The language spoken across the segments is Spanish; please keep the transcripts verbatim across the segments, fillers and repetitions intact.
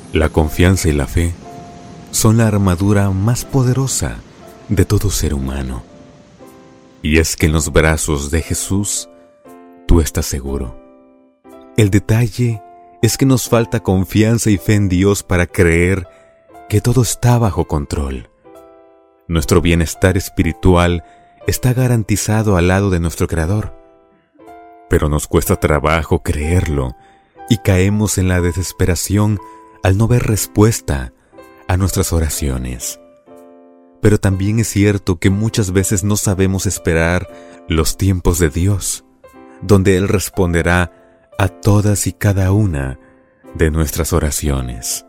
La confianza y la fe son la armadura más poderosa de todo ser humano. Y es que en los brazos de Jesús tú estás seguro. El detalle es que nos falta confianza y fe en Dios para creer que todo está bajo control. Nuestro bienestar espiritual está garantizado al lado de nuestro Creador. Pero nos cuesta trabajo creerlo y caemos en la desesperación al no ver respuesta a nuestras oraciones. Pero también es cierto que muchas veces no sabemos esperar los tiempos de Dios, donde Él responderá a todas y cada una de nuestras oraciones.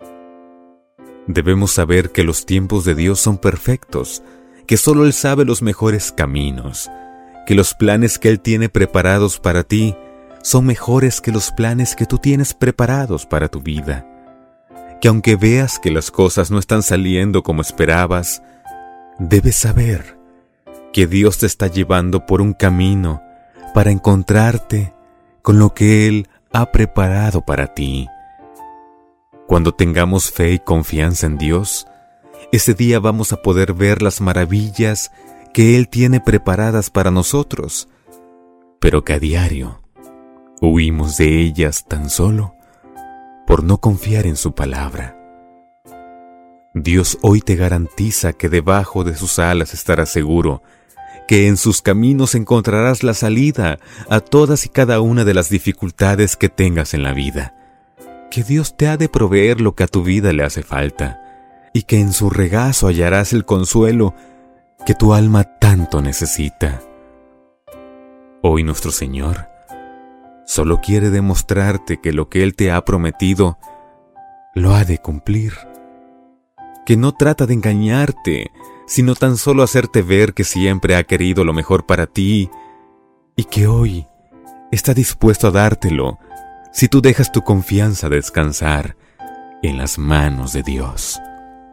Debemos saber que los tiempos de Dios son perfectos, que solo Él sabe los mejores caminos, que los planes que Él tiene preparados para ti son mejores que los planes que tú tienes preparados para tu vida. Que aunque veas que las cosas no están saliendo como esperabas, debes saber que Dios te está llevando por un camino para encontrarte con lo que Él ha preparado para ti. Cuando tengamos fe y confianza en Dios, ese día vamos a poder ver las maravillas que Él tiene preparadas para nosotros, pero que a diario huimos de ellas tan solo por no confiar en su palabra. Dios hoy te garantiza que debajo de sus alas estarás seguro, que en sus caminos encontrarás la salida a todas y cada una de las dificultades que tengas en la vida, que Dios te ha de proveer lo que a tu vida le hace falta, y que en su regazo hallarás el consuelo que tu alma tanto necesita. Hoy nuestro Señor solo quiere demostrarte que lo que Él te ha prometido lo ha de cumplir, que no trata de engañarte, sino tan solo hacerte ver que siempre ha querido lo mejor para ti y que hoy está dispuesto a dártelo si tú dejas tu confianza descansar en las manos de Dios.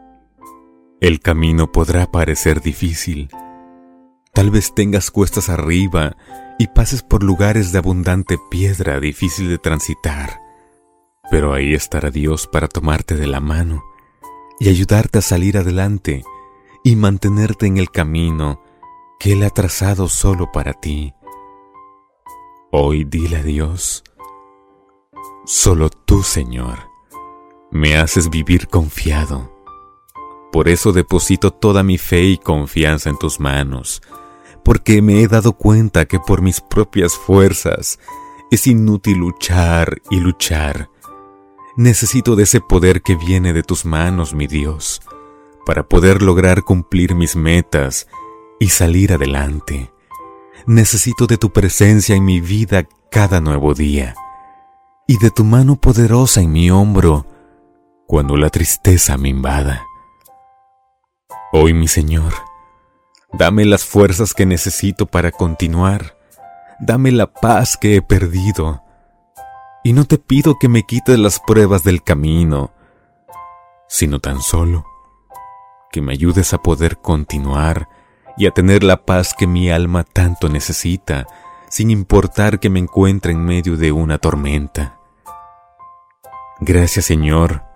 El camino podrá parecer difícil. Tal vez tengas cuestas arriba y pases por lugares de abundante piedra difícil de transitar. Pero ahí estará Dios para tomarte de la mano y ayudarte a salir adelante y mantenerte en el camino que Él ha trazado solo para ti. Hoy dile a Dios: solo tú, Señor, me haces vivir confiado. Por eso deposito toda mi fe y confianza en tus manos, porque me he dado cuenta que por mis propias fuerzas es inútil luchar y luchar. Necesito de ese poder que viene de tus manos, mi Dios, para poder lograr cumplir mis metas y salir adelante. Necesito de tu presencia en mi vida cada nuevo día, y de tu mano poderosa en mi hombro cuando la tristeza me invada. Hoy, mi Señor, dame las fuerzas que necesito para continuar. Dame la paz que he perdido. Y no te pido que me quites las pruebas del camino, sino tan solo que me ayudes a poder continuar y a tener la paz que mi alma tanto necesita, sin importar que me encuentre en medio de una tormenta. Gracias, Señor,